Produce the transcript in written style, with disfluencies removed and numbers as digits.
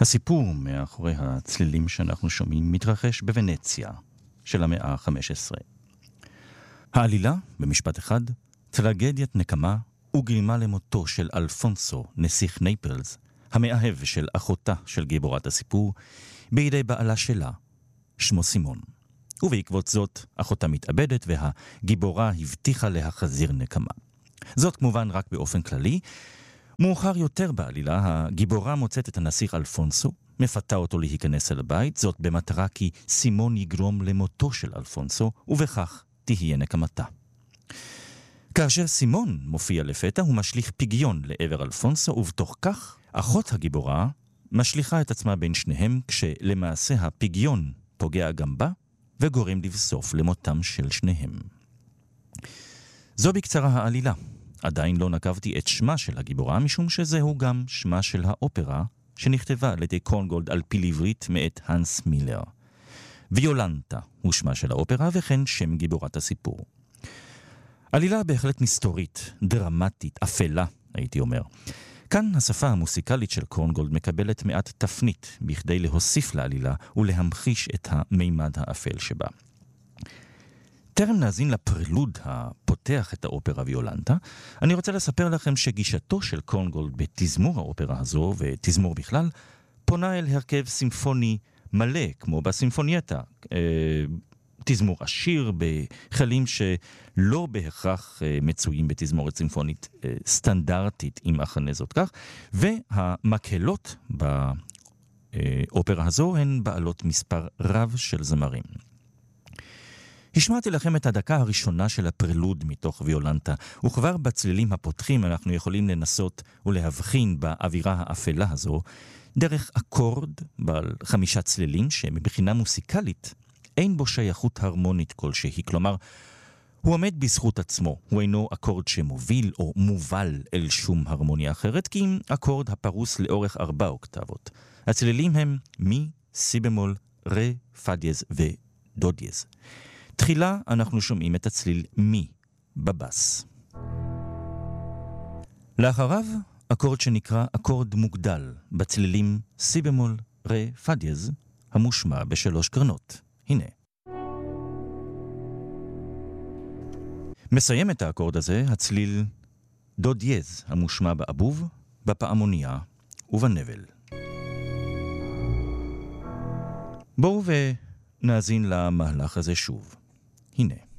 הסיפור מאחורי הצלילים שאנחנו שומעים מתרחש בוונציה של המאה ה-15. העלילה, במשפט אחד, טרגדיית נקמה וגרימה למותו של אלפונסו, נסיך נייפלס, המאהב של אחותה של גיבורת הסיפור, בידי בעלה שלה, שמו סימון. ובעקבות זאת, אחותה מתאבדת והגיבורה הבטיחה להחזיר נקמה. זאת כמובן רק באופן כללי. מאוחר יותר בעלילה, הגיבורה מוצאת את הנסיך אלפונסו, מפתה אותו להיכנס אל הבית, זאת במטרה כי סימון יגרום למותו של אלפונסו, ובכך תהיה נקמתה. כאשר סימון מופיע לפתע, הוא משליך פיגיון לעבר אלפונסו, ובתוך כך, אחות הגיבורה משליכה את עצמה בין שניהם, כשלמעשה הפיגיון פוגע גם בה, וגורם לבסוף למותם של שניהם. זו בקצרה העלילה. עדיין לא נקבתי את שמה של הגיבורה, משום שזהו גם שמה של האופרה, שנכתבה על ידי קורנגולד על פיל עברית מאת הנס מילר. ויולנטה הוא שמה של האופרה, וכן שם גיבורת הסיפור. עלילה בהחלט מסתורית, דרמטית, אפלה, הייתי אומר. כאן השפה המוסיקלית של קורנגולד מקבלת מעט תפנית, בכדי להוסיף לעלילה ולהמחיש את המימד האפל שבה. טרם נאזין לפרלוד הפותח את האופרה ויולנטה, אני רוצה לספר לכם שגישתו של קורנגולד בתזמור האופרה הזו, ותזמור בכלל, פונה אל הרכב סימפוני מלא, כמו בסימפונייטה. תזמור עשיר בחלים שלא בהכרח מצויים בתזמורת סימפונית סטנדרטית, אם אכנה זאת כך, והמקהלות באופרה הזו הן בעלות מספר רב של זמרים. השמעתי לכם את הדקה הראשונה של הפרלוד מתוך ויולנטה, וכבר בצלילים הפותחים אנחנו יכולים לנסות ולהבחין באווירה האפלה הזו, דרך אקורד בעל 5 צלילים שמבחינה מוסיקלית אין בו שייכות הרמונית כלשהי, כלומר, הוא עומד בזכות עצמו, הוא אינו אקורד שמוביל או מובל אל שום הרמוניה אחרת, כי אם אקורד הפרוס לאורך 4 אוקטבות. הצלילים הם מי, סי במול, רה, פא דיאז ודו דיאז. תחילה אנחנו שומעים את הצליל מי בבס. לאחריו אקורד שנקרא אקורד מוגדל בצלילים סי במול, רה, פא דיאז, המושמע ב3 קרנות. הנה. מסיים את האקורד הזה הצליל דו דיאז המושמע באבוב, בפעמוניה ובנבל. בואו ונאזין למהלך הזה שוב. הנה.